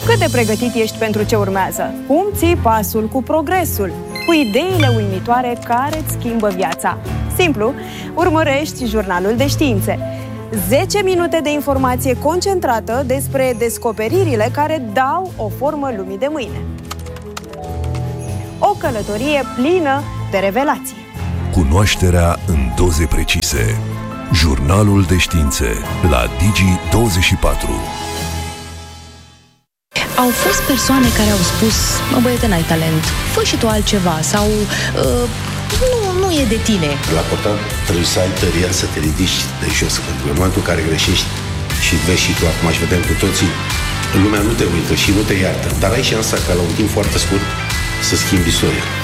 Cât de pregătit ești pentru ce urmează? Cum ții pasul cu progresul? Cu ideile uimitoare care îți schimbă viața? Simplu, urmărești Jurnalul de Științe. 10 minute de informație concentrată despre descoperirile care dau o formă lumii de mâine. O călătorie plină de revelații. Cunoașterea în doze precise. Jurnalul de Științe la Digi24. Au fost persoane care au spus: mă, băiete, n-ai talent, fă și tu altceva, sau nu e de tine. La portat trebuie să ai tăria să te ridici de jos, pentru că în momentul în care greșești și vezi și tu, acum și vedem cu toții, lumea nu te uită și nu te iartă, dar ai șansa ca la un timp foarte scurt să schimbi istoria.